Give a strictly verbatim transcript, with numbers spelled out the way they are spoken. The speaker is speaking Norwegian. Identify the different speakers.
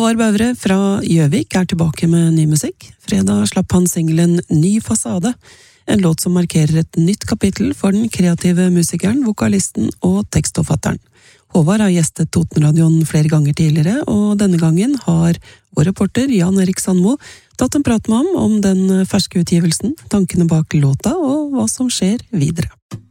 Speaker 1: Håvard Bøvre fra Gjøvik er tilbake med ny musikk. Fredag slapp han singelen Ny fasade, en låt som markerer et nytt kapittel for den kreative musikeren, vokalisten og tekstforfatteren. Håvard har gjestet Totenradioen flere ganger tidligere, og denne gangen har vår reporter Jan Erik Sandmo tatt en prat med ham om den ferske utgivelsen, tankene bak låta og hva som skjer videre.